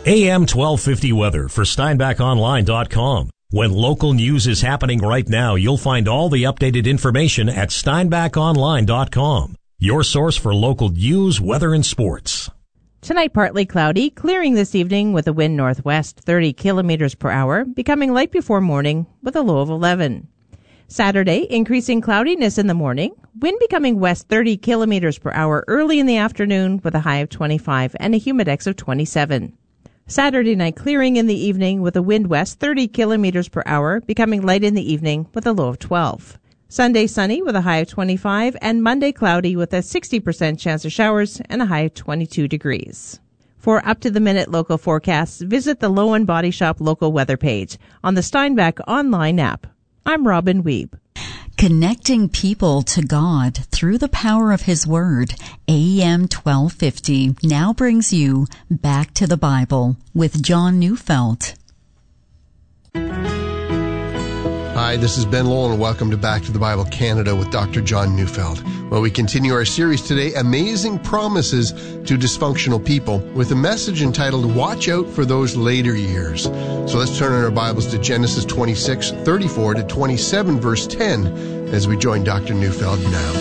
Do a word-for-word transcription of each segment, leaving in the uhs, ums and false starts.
A M twelve fifty weather for Steinbach Online dot com. When local news is happening right now, you'll find all the updated information at Steinbach Online dot com. Your source for local news, weather, and sports. Tonight, partly cloudy, clearing this evening with a wind northwest thirty kilometers per hour, becoming light before morning with a low of eleven. Saturday, increasing cloudiness in the morning, wind becoming west thirty kilometers per hour early in the afternoon with a high of twenty-five and a humidex of twenty-seven. Saturday night clearing in the evening with a wind west thirty kilometers per hour, becoming light in the evening with a low of twelve. Sunday sunny with a high of twenty-five, and Monday cloudy with a sixty percent chance of showers and a high of twenty-two degrees. For up-to-the-minute local forecasts, visit the Low and Body Shop local weather page on the Steinbach Online app. I'm Robin Wiebe. Connecting people to God through the power of His Word, A M twelve fifty now brings you Back to the Bible with John Neufeld. Hi, this is Ben Lowell, and welcome to Back to the Bible Canada with Doctor John Neufeld, where we continue our series today, Amazing Promises to Dysfunctional People, with a message entitled, Watch Out for Those Later Years. So let's turn in our Bibles to Genesis twenty-six, thirty-four to twenty-seven, verse ten, as we join Doctor Neufeld now.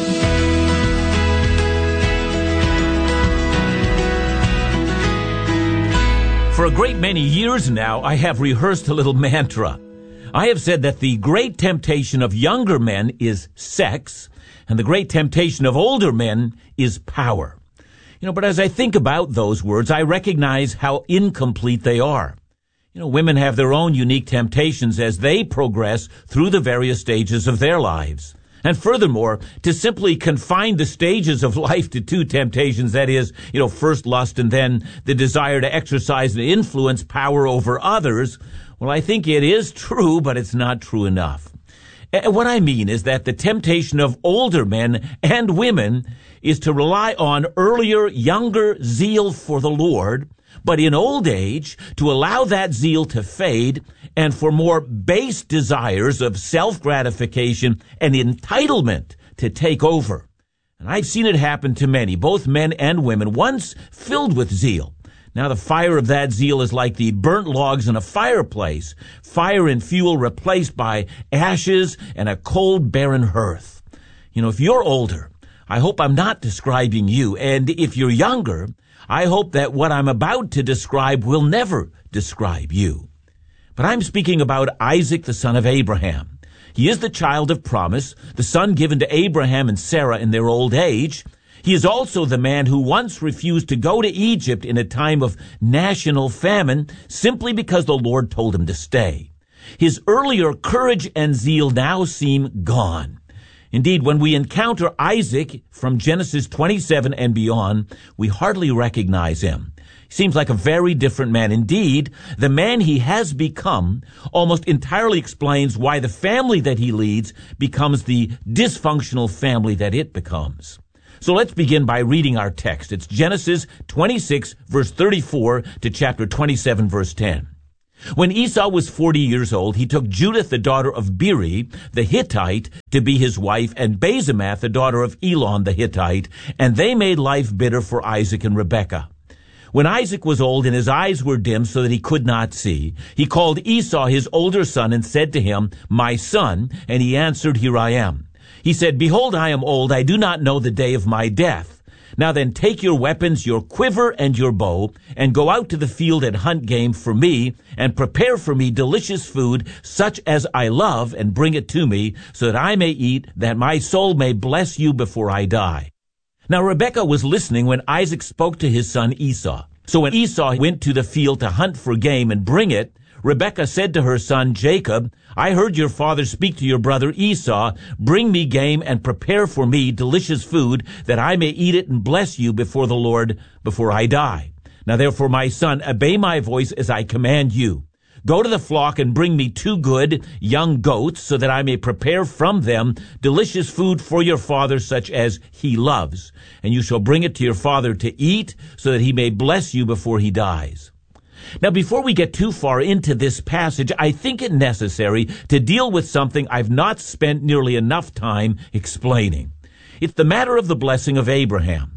For a great many years now, I have rehearsed a little mantra. I have said that the great temptation of younger men is sex, and the great temptation of older men is power. You know, but as I think about those words, I recognize how incomplete they are. You know, women have their own unique temptations as they progress through the various stages of their lives. And furthermore, to simply confine the stages of life to two temptations, that is, you know, first lust and then the desire to exercise and influence power over others, well, I think it is true, but it's not true enough. And what I mean is that the temptation of older men and women is to rely on earlier, younger zeal for the Lord, but in old age, to allow that zeal to fade and for more base desires of self-gratification and entitlement to take over. And I've seen it happen to many, both men and women, once filled with zeal. Now the fire of that zeal is like the burnt logs in a fireplace, fire and fuel replaced by ashes and a cold, barren hearth. You know, if you're older, I hope I'm not describing you, and if you're younger, I hope that what I'm about to describe will never describe you. But I'm speaking about Isaac, the son of Abraham. He is the child of promise, the son given to Abraham and Sarah in their old age. He is also the man who once refused to go to Egypt in a time of national famine simply because the Lord told him to stay. His earlier courage and zeal now seem gone. Indeed, when we encounter Isaac from Genesis twenty-seven and beyond, we hardly recognize him. He seems like a very different man. Indeed, the man he has become almost entirely explains why the family that he leads becomes the dysfunctional family that it becomes. So let's begin by reading our text. It's Genesis twenty-six, verse thirty-four to chapter twenty-seven, verse ten. When Esau was forty years old, he took Judith, the daughter of Beeri, the Hittite, to be his wife, and Basemath, the daughter of Elon, the Hittite, and they made life bitter for Isaac and Rebekah. When Isaac was old and his eyes were dim so that he could not see, he called Esau his older son and said to him, "My son," and he answered, "Here I am." He said, "Behold, I am old, I do not know the day of my death. Now then, take your weapons, your quiver and your bow, and go out to the field and hunt game for me, and prepare for me delicious food, such as I love, and bring it to me, so that I may eat, that my soul may bless you before I die." Now Rebekah was listening when Isaac spoke to his son Esau. So when Esau went to the field to hunt for game and bring it, Rebekah said to her son Jacob, "I heard your father speak to your brother Esau, bring me game and prepare for me delicious food, that I may eat it and bless you before the Lord before I die. Now therefore, my son, obey my voice as I command you. Go to the flock and bring me two good young goats, so that I may prepare from them delicious food for your father, such as he loves. And you shall bring it to your father to eat, so that he may bless you before he dies." Now, before we get too far into this passage, I think it necessary to deal with something I've not spent nearly enough time explaining. It's the matter of the blessing of Abraham.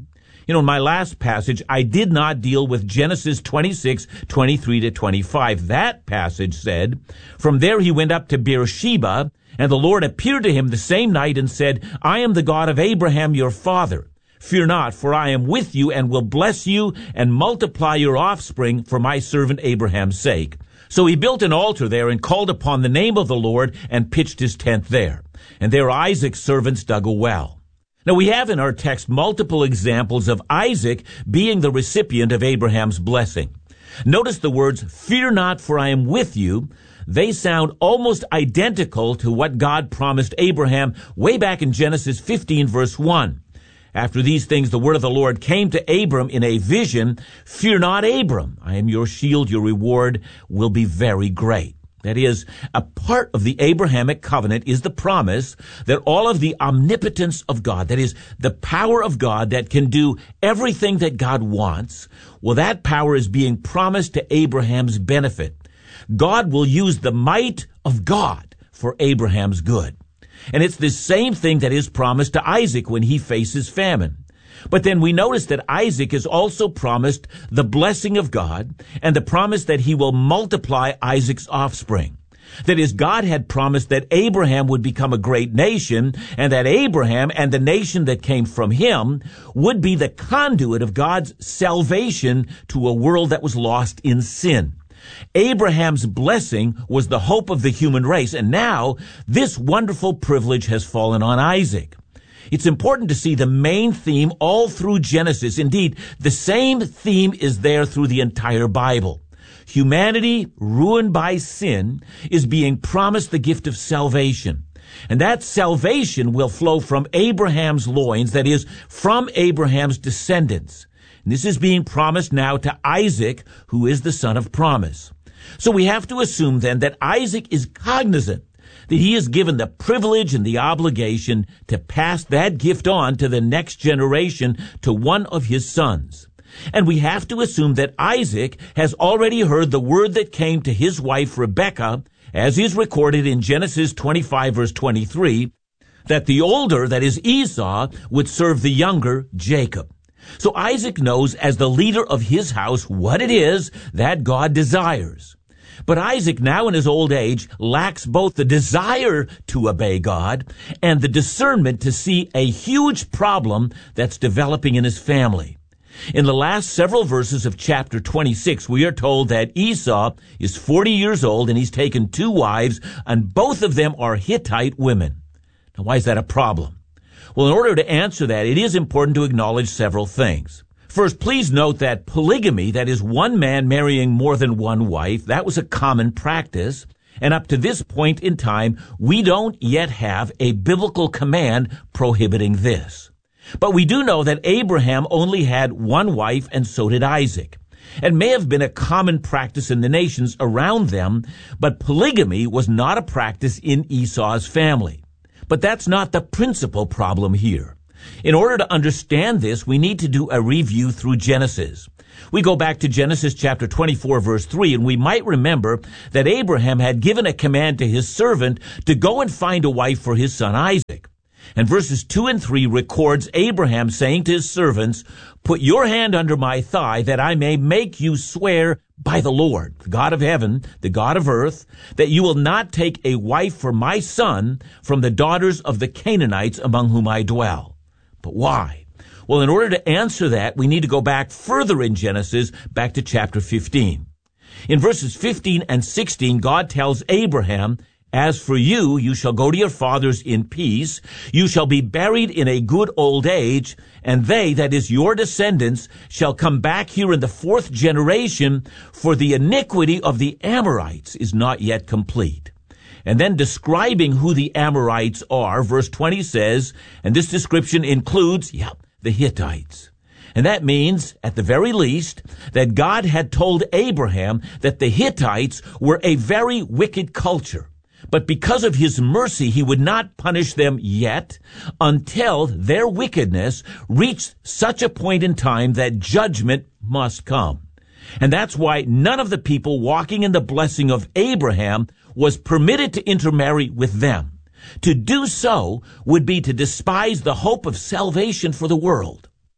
You know, in my last passage, I did not deal with Genesis twenty-six, twenty-three to twenty-five. That passage said, "From there he went up to Beersheba, and the Lord appeared to him the same night and said, I am the God of Abraham your father. Fear not, for I am with you and will bless you and multiply your offspring for my servant Abraham's sake." So he built an altar there and called upon the name of the Lord and pitched his tent there. And there Isaac's servants dug a well. Now, we have in our text multiple examples of Isaac being the recipient of Abraham's blessing. Notice the words, "Fear not, for I am with you." They sound almost identical to what God promised Abraham way back in Genesis fifteen, verse one. After these things, the word of the Lord came to Abram in a vision. "Fear not, Abram. I am your shield. Your reward will be very great." That is, a part of the Abrahamic covenant is the promise that all of the omnipotence of God, that is, the power of God that can do everything that God wants, well, that power is being promised to Abraham's benefit. God will use the might of God for Abraham's good. And it's the same thing that is promised to Isaac when he faces famine. But then we notice that Isaac is also promised the blessing of God and the promise that he will multiply Isaac's offspring. That is, God had promised that Abraham would become a great nation and that Abraham and the nation that came from him would be the conduit of God's salvation to a world that was lost in sin. Abraham's blessing was the hope of the human race, and now this wonderful privilege has fallen on Isaac. It's important to see the main theme all through Genesis. Indeed, the same theme is there through the entire Bible. Humanity, ruined by sin, is being promised the gift of salvation. And that salvation will flow from Abraham's loins, that is, from Abraham's descendants. And this is being promised now to Isaac, who is the son of promise. So we have to assume then that Isaac is cognizant that he is given the privilege and the obligation to pass that gift on to the next generation, to one of his sons. And we have to assume that Isaac has already heard the word that came to his wife Rebekah, as is recorded in Genesis twenty-five, verse twenty-three, that the older, that is Esau, would serve the younger, Jacob. So Isaac knows as the leader of his house what it is that God desires. But Isaac, now in his old age, lacks both the desire to obey God and the discernment to see a huge problem that's developing in his family. In the last several verses of chapter twenty-six, we are told that Esau is forty years old and he's taken two wives, and both of them are Hittite women. Now, why is that a problem? Well, in order to answer that, it is important to acknowledge several things. First, please note that polygamy, that is one man marrying more than one wife, that was a common practice. And up to this point in time, we don't yet have a biblical command prohibiting this. But we do know that Abraham only had one wife, and so did Isaac. It may have been a common practice in the nations around them, but polygamy was not a practice in Esau's family. But that's not the principal problem here. In order to understand this, we need to do a review through Genesis. We go back to Genesis chapter twenty-four, verse three, and we might remember that Abraham had given a command to his servant to go and find a wife for his son Isaac. And verses two and three records Abraham saying to his servants, "Put your hand under my thigh, that I may make you swear by the Lord, the God of heaven, the God of earth, that you will not take a wife for my son from the daughters of the Canaanites among whom I dwell." But why? Well, in order to answer that, we need to go back further in Genesis, back to chapter fifteen. In verses fifteen and sixteen, God tells Abraham, "As for you, you shall go to your fathers in peace. You shall be buried in a good old age, and they, that is your descendants, shall come back here in the fourth generation, for the iniquity of the Amorites is not yet complete." And then describing who the Amorites are, verse twenty says, and this description includes, yeah, the Hittites. And that means, at the very least, that God had told Abraham that the Hittites were a very wicked culture. But because of his mercy, he would not punish them yet until their wickedness reached such a point in time that judgment must come. And that's why none of the people walking in the blessing of Abraham was permitted to intermarry with them. To do so would be to despise the hope of salvation for the world.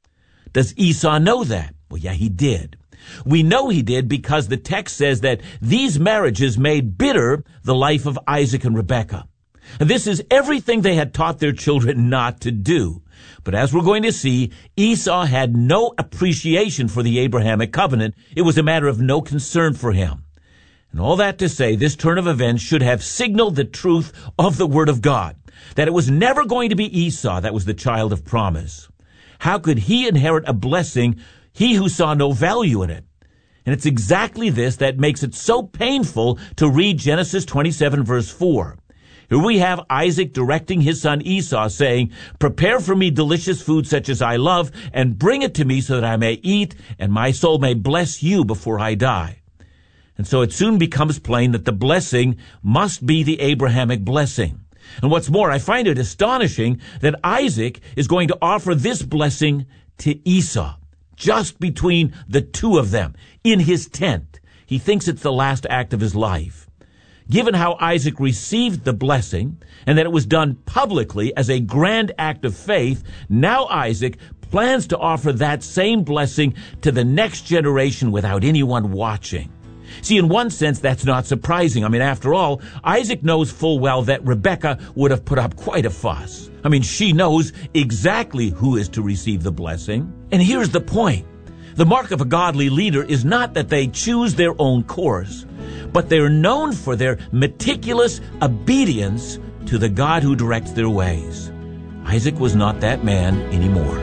Does Esau know that? Well, yeah, he did. We know he did because the text says that these marriages made bitter the life of Isaac and Rebekah. And this is everything they had taught their children not to do. But as we're going to see, Esau had no appreciation for the Abrahamic covenant. It was a matter of no concern for him. And all that to say, this turn of events should have signaled the truth of the Word of God, that it was never going to be Esau that was the child of promise. How could he inherit a blessing, he who saw no value in it? And it's exactly this that makes it so painful to read Genesis twenty-seven, verse four. Here we have Isaac directing his son Esau, saying, "Prepare for me delicious food such as I love, and bring it to me so that I may eat, and my soul may bless you before I die." And so it soon becomes plain that the blessing must be the Abrahamic blessing. And what's more, I find it astonishing that Isaac is going to offer this blessing to Esau, just between the two of them, in his tent. He thinks it's the last act of his life. Given how Isaac received the blessing, and that it was done publicly as a grand act of faith, now Isaac plans to offer that same blessing to the next generation without anyone watching. See, in one sense, that's not surprising. I mean, after all, Isaac knows full well that Rebekah would have put up quite a fuss. I mean, she knows exactly who is to receive the blessing. And here's the point. The mark of a godly leader is not that they choose their own course, but they're known for their meticulous obedience to the God who directs their ways. Isaac was not that man anymore.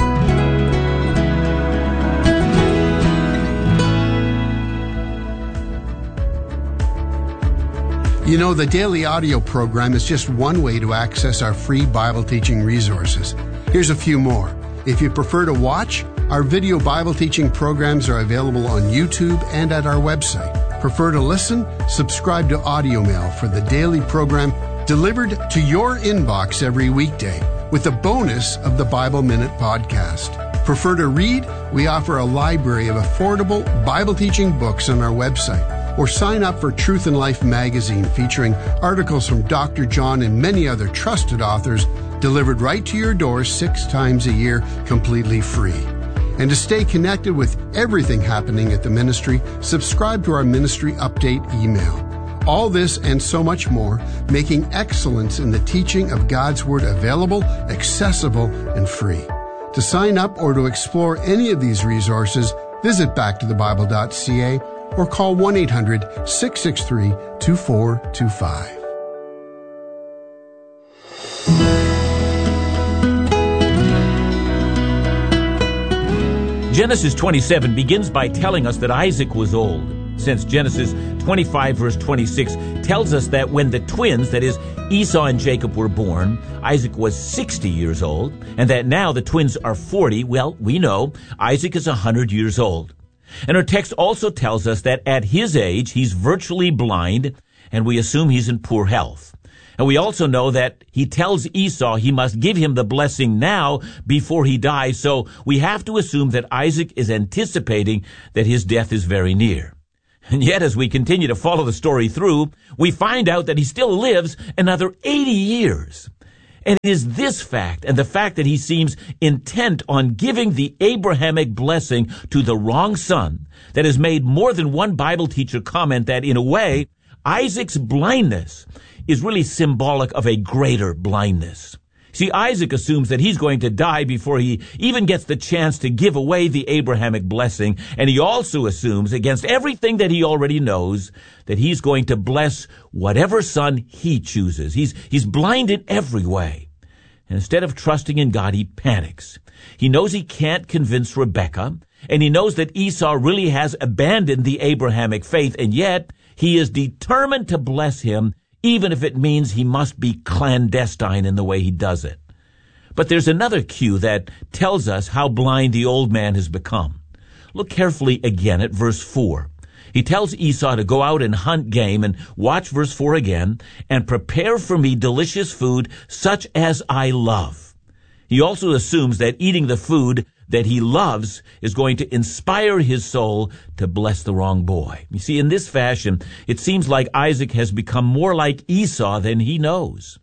You know, the daily audio program is just one way to access our free Bible teaching resources. Here's a few more. If you prefer to watch, our video Bible teaching programs are available on YouTube and at our website. Prefer to listen? Subscribe to Audio Mail for the daily program delivered to your inbox every weekday with the bonus of the Bible Minute podcast. Prefer to read? We offer a library of affordable Bible teaching books on our website. Or sign up for Truth and Life magazine featuring articles from Doctor John and many other trusted authors delivered right to your door six times a year completely free. And to stay connected with everything happening at the ministry, subscribe to our ministry update email. All this and so much more, making excellence in the teaching of God's Word available, accessible, and free. To sign up or to explore any of these resources, visit back to the bible dot c a or call one eight hundred, six six three, two four two five. Genesis twenty-seven begins by telling us that Isaac was old, since Genesis twenty-five verse twenty-six tells us that when the twins, that is, Esau and Jacob, were born, Isaac was sixty years old, and that now the twins are forty. Well, we know Isaac is one hundred years old. And our text also tells us that at his age, he's virtually blind, and we assume he's in poor health. And we also know that he tells Esau he must give him the blessing now before he dies, so we have to assume that Isaac is anticipating that his death is very near. And yet, as we continue to follow the story through, we find out that he still lives another eighty years. And it is this fact, and the fact that he seems intent on giving the Abrahamic blessing to the wrong son, that has made more than one Bible teacher comment that, in a way, Isaac's blindness is really symbolic of a greater blindness. See, Isaac assumes that he's going to die before he even gets the chance to give away the Abrahamic blessing, and he also assumes, against everything that he already knows, that he's going to bless whatever son he chooses. He's, he's blind in every way. And instead of trusting in God, he panics. He knows he can't convince Rebekah, and he knows that Esau really has abandoned the Abrahamic faith, and yet he is determined to bless him, even if it means he must be clandestine in the way he does it. But there's another cue that tells us how blind the old man has become. Look carefully again at verse four. He tells Esau to go out and hunt game, and watch verse four again, and prepare for me delicious food such as I love. He also assumes that eating the food that he loves is going to inspire his soul to bless the wrong boy. You see, in this fashion, it seems like Isaac has become more like Esau than he knows.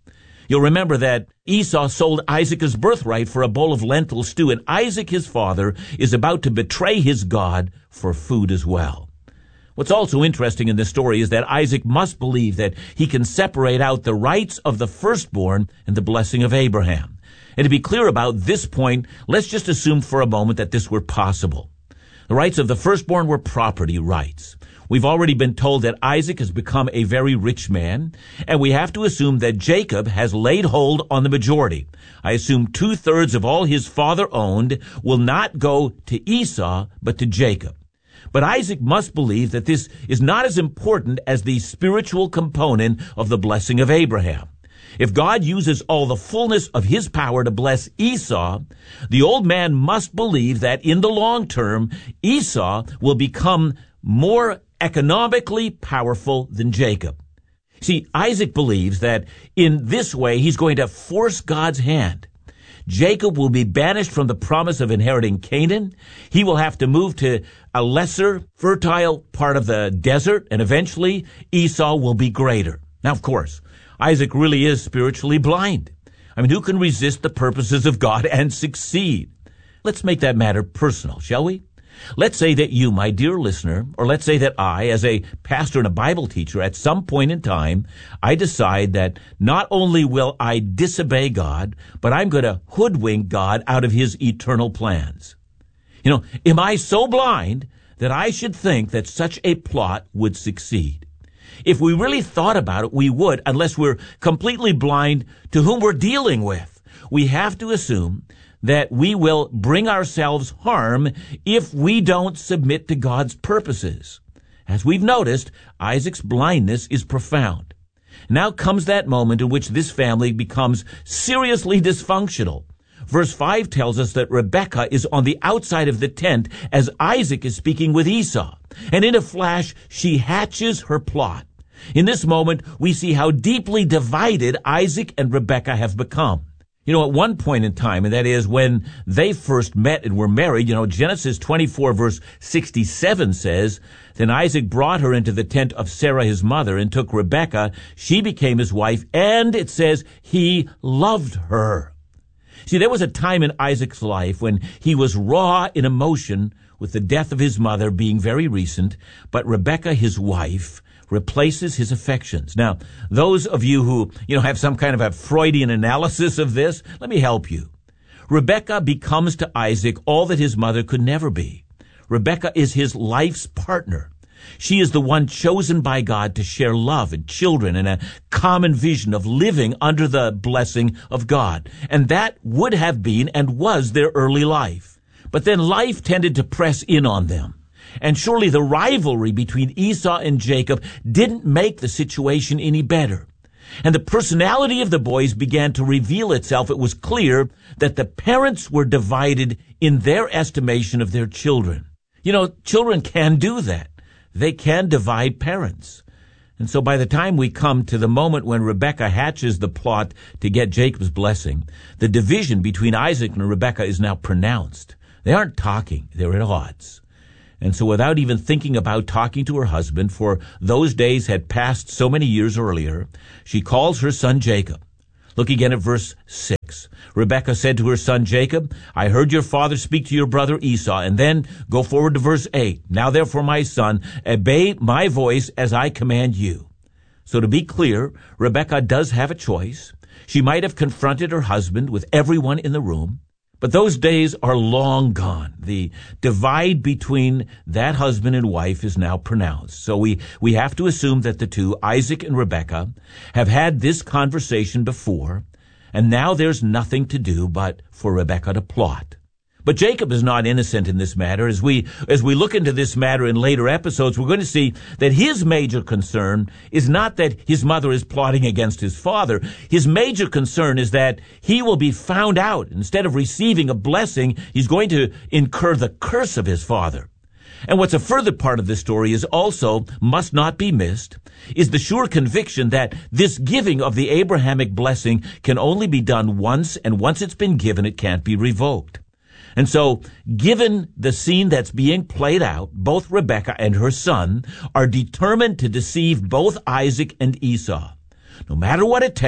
You'll remember that Esau sold Isaac his birthright for a bowl of lentil stew, and Isaac, his father, is about to betray his God for food as well. What's also interesting in this story is that Isaac must believe that he can separate out the rights of the firstborn and the blessing of Abraham. And to be clear about this point, let's just assume for a moment that this were possible. The rights of the firstborn were property rights. We've already been told that Isaac has become a very rich man, and we have to assume that Jacob has laid hold on the majority. I assume two-thirds of all his father owned will not go to Esau, but to Jacob. But Isaac must believe that this is not as important as the spiritual component of the blessing of Abraham. If God uses all the fullness of his power to bless Esau, the old man must believe that in the long term, Esau will become more economically powerful than Jacob. See, Isaac believes that in this way he's going to force God's hand. Jacob will be banished from the promise of inheriting Canaan. He will have to move to a lesser, fertile part of the desert, and eventually Esau will be greater. Now, of course, Isaac really is spiritually blind. I mean, who can resist the purposes of God and succeed? Let's make that matter personal, shall we? Let's say that you, my dear listener, or let's say that I, as a pastor and a Bible teacher, at some point in time, I decide that not only will I disobey God, but I'm going to hoodwink God out of his eternal plans. You know, am I so blind that I should think that such a plot would succeed? If we really thought about it, we would, unless we're completely blind to whom we're dealing with. We have to assume that we will bring ourselves harm if we don't submit to God's purposes. As we've noticed, Isaac's blindness is profound. Now comes that moment in which this family becomes seriously dysfunctional. Verse five tells us that Rebekah is on the outside of the tent as Isaac is speaking with Esau. And in a flash, she hatches her plot. In this moment, we see how deeply divided Isaac and Rebekah have become. You know, at one point in time, and that is when they first met and were married, you know, Genesis twenty-four verse sixty-seven says, Then Isaac brought her into the tent of Sarah his mother and took Rebekah. She became his wife, and it says he loved her. See, there was a time in Isaac's life when he was raw in emotion with the death of his mother being very recent, but Rebekah, his wife, replaces his affections. Now, those of you who, you know, have some kind of a Freudian analysis of this, let me help you. Rebekah becomes to Isaac all that his mother could never be. Rebekah is his life's partner. She is the one chosen by God to share love and children and a common vision of living under the blessing of God. And that would have been and was their early life. But then life tended to press in on them. And surely the rivalry between Esau and Jacob didn't make the situation any better. And the personality of the boys began to reveal itself. It was clear that the parents were divided in their estimation of their children. You know, children can do that. They can divide parents. And so by the time we come to the moment when Rebekah hatches the plot to get Jacob's blessing, the division between Isaac and Rebekah is now pronounced. They aren't talking. They're at odds. And so without even thinking about talking to her husband, for those days had passed so many years earlier, she calls her son Jacob. Look again at verse six. Rebekah said to her son Jacob, I heard your father speak to your brother Esau. And then go forward to verse eight. Now therefore, my son, obey my voice as I command you. So to be clear, Rebekah does have a choice. She might have confronted her husband with everyone in the room. But those days are long gone. The divide between that husband and wife is now pronounced. So we, we have to assume that the two, Isaac and Rebekah, have had this conversation before, and now there's nothing to do but for Rebekah to plot. But Jacob is not innocent in this matter. As we, as we look into this matter in later episodes, we're going to see that his major concern is not that his mother is plotting against his father. His major concern is that he will be found out. Instead of receiving a blessing, he's going to incur the curse of his father. And what's a further part of this story is also, must not be missed, is the sure conviction that this giving of the Abrahamic blessing can only be done once, and once it's been given, it can't be revoked. And so, given the scene that's being played out, both Rebekah and her son are determined to deceive both Isaac and Esau. No matter what it takes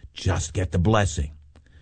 just get the blessing.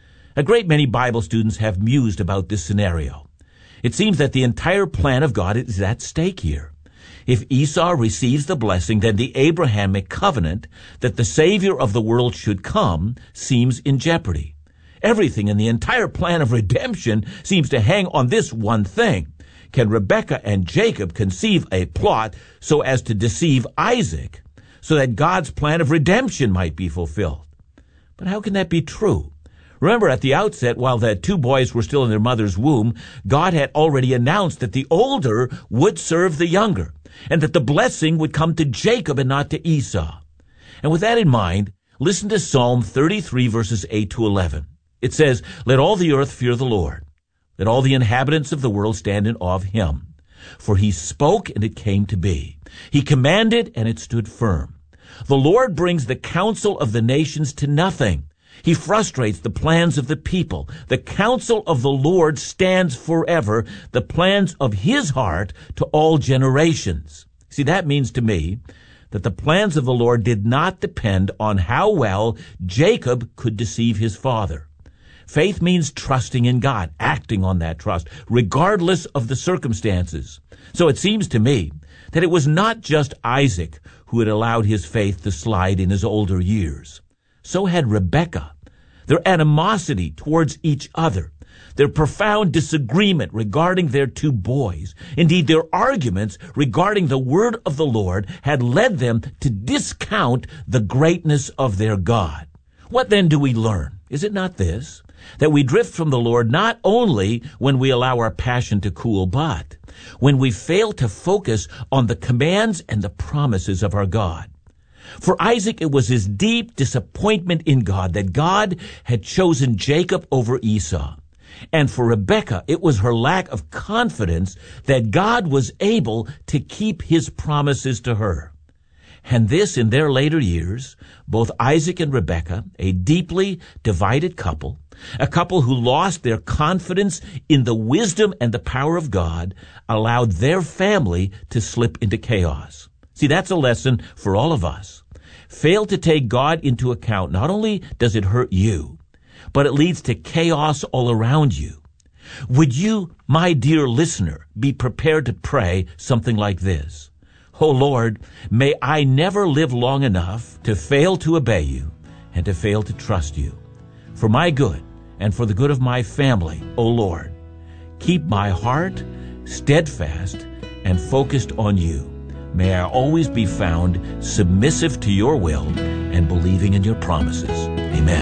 A great many Bible students have mused about this scenario. It seems that the entire plan of God is at stake here. If Esau receives the blessing, then the Abrahamic covenant that the Savior of the world should come seems in jeopardy. Everything in the entire plan of redemption seems to hang on this one thing. Can Rebekah and Jacob conceive a plot so as to deceive Isaac so that God's plan of redemption might be fulfilled? But how can that be true? Remember, at the outset, while the two boys were still in their mother's womb, God had already announced that the older would serve the younger, and that the blessing would come to Jacob and not to Esau. And with that in mind, listen to Psalm thirty-three, verses eight to eleven. It says, "Let all the earth fear the Lord. Let all the inhabitants of the world stand in awe of him. For he spoke, and it came to be. He commanded, and it stood firm. The Lord brings the counsel of the nations to nothing. He frustrates the plans of the people. The counsel of the Lord stands forever, the plans of his heart to all generations." See, that means to me that the plans of the Lord did not depend on how well Jacob could deceive his father. Faith means trusting in God, acting on that trust, regardless of the circumstances. So it seems to me that it was not just Isaac who had allowed his faith to slide in his older years. So had Rebekah. Their animosity towards each other, their profound disagreement regarding their two boys, indeed their arguments regarding the word of the Lord had led them to discount the greatness of their God. What then do we learn? Is it not this? That we drift from the Lord not only when we allow our passion to cool, but when we fail to focus on the commands and the promises of our God. For Isaac, it was his deep disappointment in God that God had chosen Jacob over Esau. And for Rebekah, it was her lack of confidence that God was able to keep his promises to her. And this, in their later years, both Isaac and Rebekah, a deeply divided couple, a couple who lost their confidence in the wisdom and the power of God, allowed their family to slip into chaos. See, that's a lesson for all of us. Fail to take God into account. Not only does it hurt you, but it leads to chaos all around you. Would you, my dear listener, be prepared to pray something like this? Oh Lord, may I never live long enough to fail to obey you and to fail to trust you. For my good and for the good of my family, O Lord, keep my heart steadfast and focused on you. May I always be found submissive to your will and believing in your promises. Amen.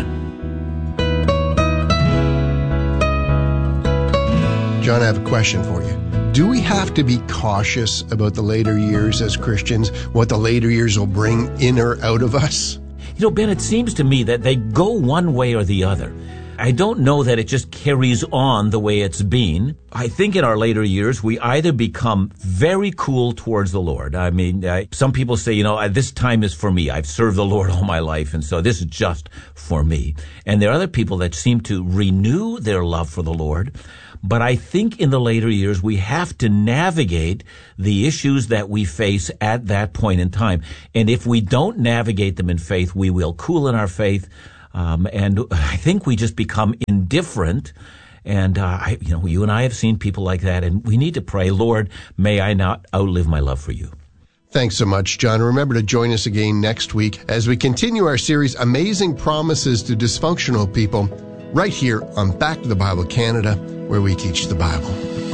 John, I have a question for you. Do we have to be cautious about the later years as Christians, what the later years will bring in or out of us? You know, Ben, it seems to me that they go one way or the other. I don't know that it just carries on the way it's been. I think in our later years, we either become very cool towards the Lord. I mean, I, some people say, you know, this time is for me. I've served the Lord all my life, and so this is just for me. And there are other people that seem to renew their love for the Lord. But I think in the later years, we have to navigate the issues that we face at that point in time. And if we don't navigate them in faith, we will cool in our faith. Um, and I think we just become indifferent. And, uh, I, you know, you and I have seen people like that. And we need to pray, Lord, may I not outlive my love for you. Thanks so much, John. Remember to join us again next week as we continue our series, Amazing Promises to Dysfunctional People, right here on Back to the Bible Canada, where we teach the Bible.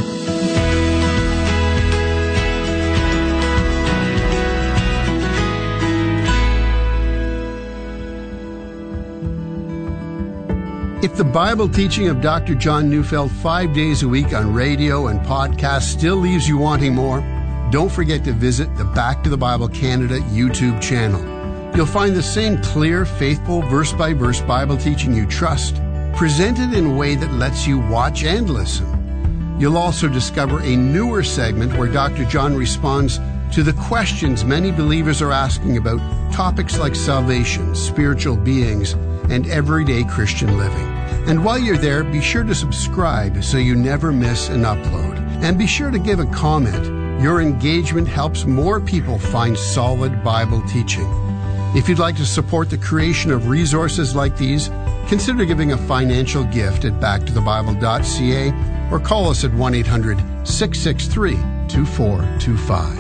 If the Bible teaching of Doctor John Neufeld five days a week on radio and podcast still leaves you wanting more, don't forget to visit the Back to the Bible Canada YouTube channel. You'll find the same clear, faithful, verse-by-verse Bible teaching you trust, presented in a way that lets you watch and listen. You'll also discover a newer segment where Doctor John responds to the questions many believers are asking about topics like salvation, spiritual beings, and everyday Christian living. And while you're there, be sure to subscribe so you never miss an upload. And be sure to give a comment. Your engagement helps more people find solid Bible teaching. If you'd like to support the creation of resources like these, consider giving a financial gift at back to the bible dot c a or call us at one eight hundred six six three two four two five.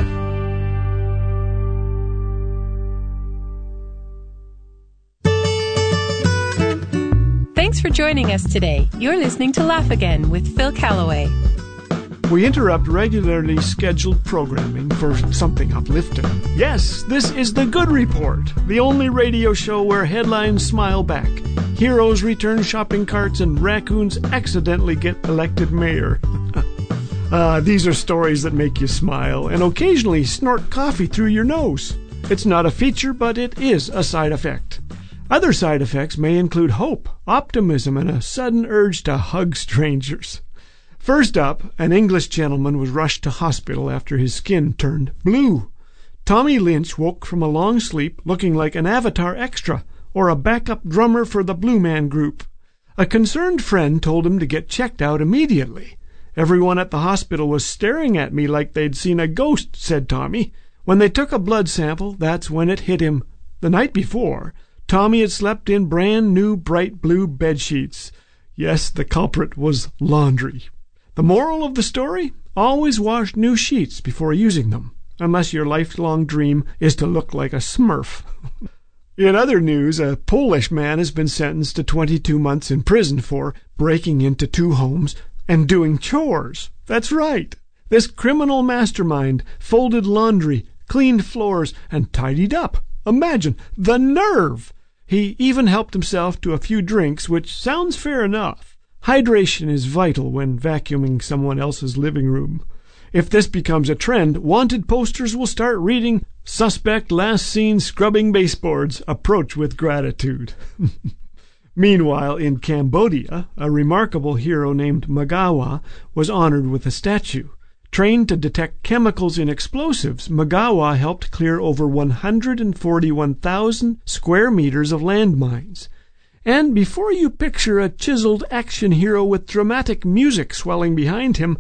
Thanks for joining us today. You're listening to Laugh Again with Phil Callaway. We interrupt regularly scheduled programming for something uplifting. Yes, this is The Good Report, the only radio show where headlines smile back, heroes return shopping carts, and raccoons accidentally get elected mayor. uh, these are stories that make you smile and occasionally snort coffee through your nose. It's not a feature, but it is a side effect. Other side effects may include hope, optimism, and a sudden urge to hug strangers. First up, an English gentleman was rushed to hospital after his skin turned blue. Tommy Lynch woke from a long sleep looking like an Avatar extra or a backup drummer for the Blue Man Group. A concerned friend told him to get checked out immediately. Everyone at the hospital was staring at me like they'd seen a ghost, said Tommy. When they took a blood sample, that's when it hit him. The night before, Tommy had slept in brand new bright blue bed sheets. Yes, the culprit was laundry. The moral of the story? Always wash new sheets before using them, unless your lifelong dream is to look like a Smurf. In other news, a Polish man has been sentenced to twenty-two months in prison for breaking into two homes and doing chores. That's right. This criminal mastermind folded laundry, cleaned floors, and tidied up. Imagine the nerve! He even helped himself to a few drinks, which sounds fair enough. Hydration is vital when vacuuming someone else's living room. If this becomes a trend, wanted posters will start reading, "Suspect last seen scrubbing baseboards. Approach with gratitude." Meanwhile, in Cambodia, a remarkable hero named Magawa was honored with a statue. Trained to detect chemicals in explosives, Magawa helped clear over one hundred forty-one thousand square meters of landmines. And before you picture a chiseled action hero with dramatic music swelling behind him,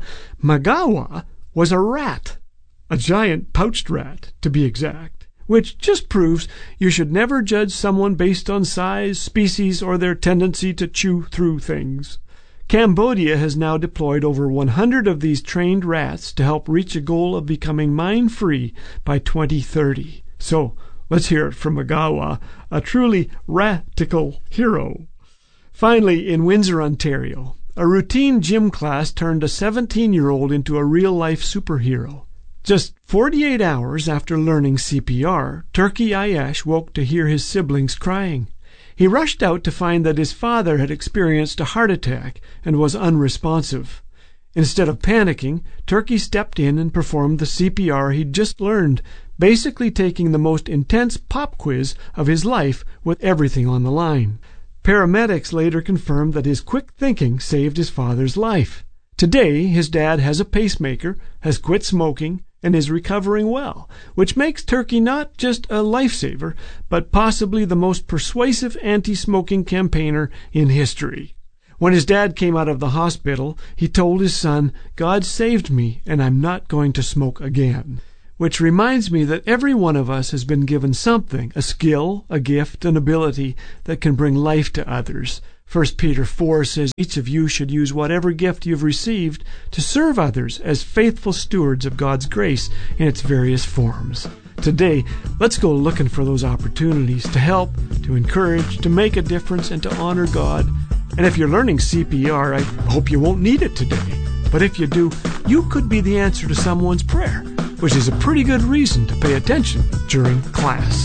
Magawa was a rat. A giant pouched rat, to be exact. Which just proves you should never judge someone based on size, species, or their tendency to chew through things. Cambodia has now deployed over one hundred of these trained rats to help reach a goal of becoming mine-free by twenty thirty. So, let's hear it from Magawa, a truly ratical hero. Finally, in Windsor, Ontario, a routine gym class turned a seventeen-year-old into a real-life superhero. Just forty-eight hours after learning C P R, Turkey Ayash woke to hear his siblings crying. He rushed out to find that his father had experienced a heart attack and was unresponsive. Instead of panicking, Turkey stepped in and performed the C P R he'd just learned, basically taking the most intense pop quiz of his life with everything on the line. Paramedics later confirmed that his quick thinking saved his father's life. Today, his dad has a pacemaker, has quit smoking, and is recovering well, which makes Turkey not just a lifesaver, but possibly the most persuasive anti-smoking campaigner in history. When his dad came out of the hospital, he told his son, "God saved me, and I'm not going to smoke again." Which reminds me that every one of us has been given something, a skill, a gift, an ability that can bring life to others. First Peter four says each of you should use whatever gift you've received to serve others as faithful stewards of God's grace in its various forms. Today, let's go looking for those opportunities to help, to encourage, to make a difference, and to honor God. And if you're learning C P R, I hope you won't need it today. But if you do, you could be the answer to someone's prayer, which is a pretty good reason to pay attention during class.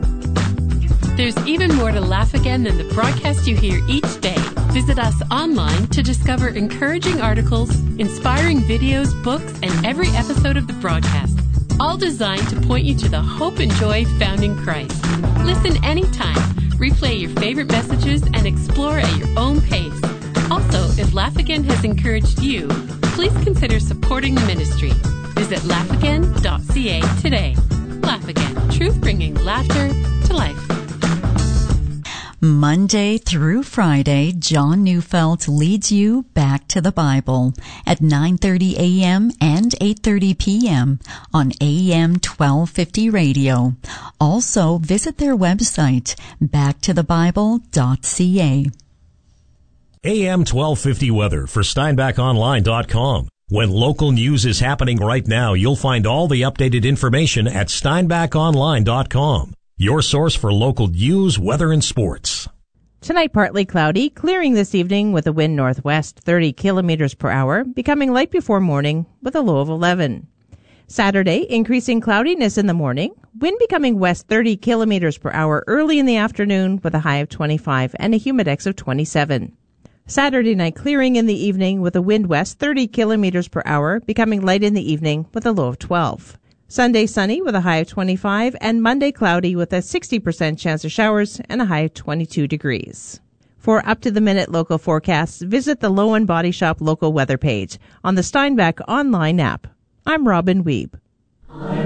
There's even more to Laugh Again than the broadcast you hear each day. Visit us online to discover encouraging articles, inspiring videos, books, and every episode of the broadcast, all designed to point you to the hope and joy found in Christ. Listen anytime, replay your favorite messages, and explore at your own pace. Also, if Laugh Again has encouraged you, please consider supporting the ministry. Visit laugh again dot c a today. Laugh Again, truth bringing laughter to life. Monday through Friday, John Neufeld leads you back to the Bible at nine thirty a.m. and eight thirty p.m. on A M twelve fifty radio. Also, visit their website, back to the bible dot c a. A M twelve fifty weather for Steinbach Online dot com. When local news is happening right now, you'll find all the updated information at Steinbach Online dot com. Your source for local news, weather, and sports. Tonight, partly cloudy, clearing this evening with a wind northwest thirty kilometers per hour, becoming light before morning with a low of eleven. Saturday, increasing cloudiness in the morning, wind becoming west thirty kilometers per hour early in the afternoon with a high of twenty-five and a humidex of twenty-seven. Saturday night, clearing in the evening with a wind west thirty kilometers per hour, becoming light in the evening with a low of twelve. Sunday sunny with a high of twenty-five, and Monday cloudy with a sixty percent chance of showers and a high of twenty-two degrees. For up-to-the-minute local forecasts, visit the Lowen Body Shop local weather page on the Steinbach online app. I'm Robin Wiebe.